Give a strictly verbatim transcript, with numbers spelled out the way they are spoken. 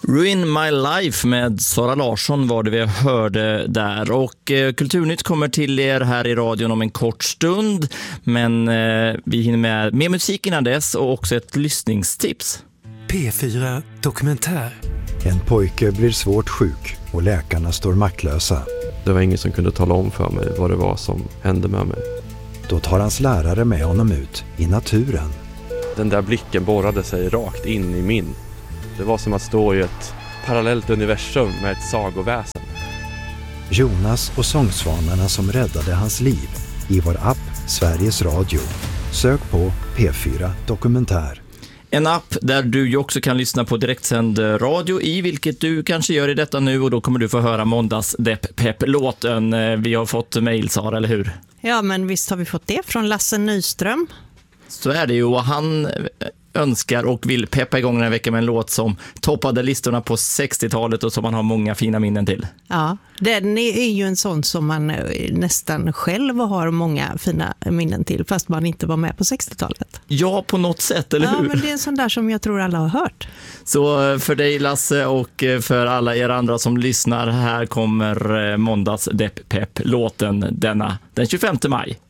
Ruin My Life med Sara Larsson var det vi hörde där. Och eh, Kulturnytt kommer till er här i radion om en kort stund. Men eh, vi hinner med mer musik innan dess och också ett lyssningstips. P fyra Dokumentär. En pojke blir svårt sjuk och läkarna står maktlösa. Det var ingen som kunde tala om för mig vad det var som hände med mig. Då tar hans lärare med honom ut i naturen. Den där blicken borrade sig rakt in i min. Det var som att stå i ett parallellt universum med ett sagoväsen. Jonas och sångsvanarna som räddade hans liv i vår app Sveriges Radio. Sök på P fyra Dokumentär. En app där du ju också kan lyssna på direktsänd radio i, vilket du kanske gör i detta nu, och då kommer du få höra måndags Depp Pepp-låten. Vi har fått mejl, Sara, eller hur? Ja, men visst har vi fått det från Lasse Nyström. Så är det ju, och han önskar och vill peppa igång den här veckan med en låt som toppade listorna på sextiotalet och som man har många fina minnen till. Ja, den är ju en sån som man nästan själv har många fina minnen till, fast man inte var med på sextiotalet. Ja, på något sätt, eller ja, hur? Ja, men det är en sån där som jag tror alla har hört. Så för dig, Lasse, och för alla er andra som lyssnar, här kommer måndags Depp Pepp-låten denna den tjugofemte maj.